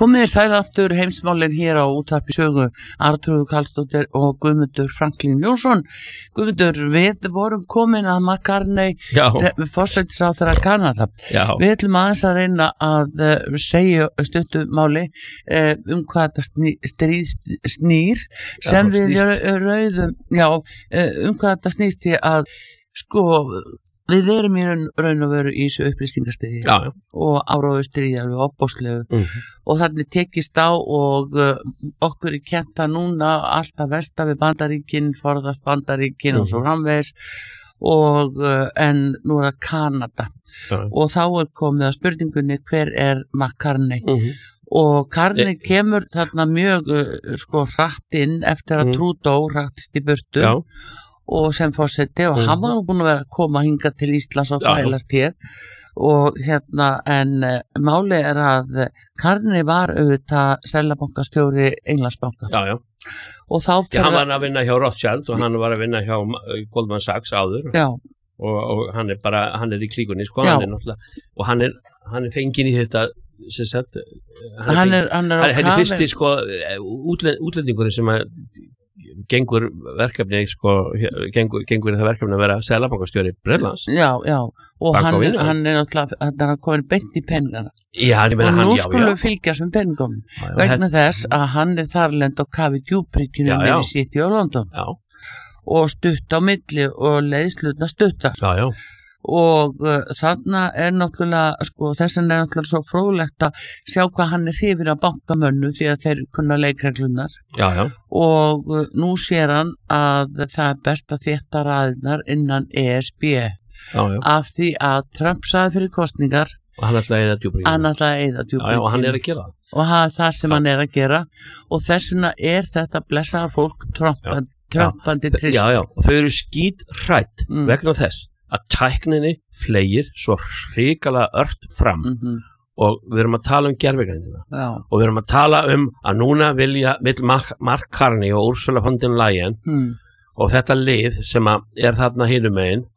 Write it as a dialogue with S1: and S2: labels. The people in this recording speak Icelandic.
S1: Komið sæl aftur heimsmálin hér á útvarpi sögu Arnþrúður Karlsdóttir og Guðmundur Franklín Jónsson. Guðmundur, við vorum komin að McCartney forsætisráðherra Kanada. Við ætlum aðeins að reyna að segja stuttu máli hvað þetta stríð snýr sem við rauðum, hvað þetta snýst í að við erum í raun og veru í þessu upplýsingastríði og áróðustríði alveg opbóðslegu og þannig tekist á og okkur er kennt að núna alltaf versta við Bandaríkin, forðast Bandaríkin og svo framvegis og en nú er það Kanada og þá er komið að spurningunni hver er McCartney og Carney kemur þarna mjög hratt inn eftir að Trudeau hrattist í burtu og sem forseti og hann var búin að vera að koma hingað til Íslands og þvælast hér og en máli er að Carney var auðvitað seðlabankastjóri Englandsbanka og þá
S2: hann var að vinna hjá Rothschild og hann var að vinna hjá Goldman Sachs áður og hann er í klíkunni hann er náttúrulega og hann er fenginn í þetta sem sagt hann er fyrsti útlendingurinn sem að gengur verkefni gengur það verkefni að vera seðlabankastjóri Bretlands
S1: og hann er náttúrulega komin beint í penningana og nú skulum við fylgjast með penningum vegna þess að hann er þarlend á kafi djúprygginu með City og London og stutt á milli og leiðslutna stuttar og þarna er náttúrulega þess vegna er náttúrulega svo fróðlegt að sjá hvað hann er hrifinn af bankamönnum því að þeir kunna leikreglunar og nú sér hann að það er best að þétta raðirnar innan ESB af því að Trump sagði fyrir kosningar
S2: og hann ætlaði að eyða djúprygginu og hann er að gera
S1: og það sem hann er að gera og þess vegna er þetta blessaða fólk Trumpandi trist
S2: og þau eru skít hrætt vegna þess að tækninni fleygir svo hrikalega ört fram og við erum að tala gervigreindina og við erum að tala að núna vill Mark Carney og Ursula von der Leyen og þetta lið sem er þarna hinum megin